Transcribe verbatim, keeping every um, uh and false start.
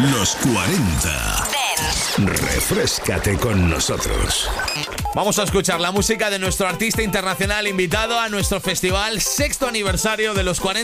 Los cuarenta. Refréscate con nosotros. Vamos a escuchar la música de nuestro artista internacional invitado a nuestro festival sexto aniversario de los cuarenta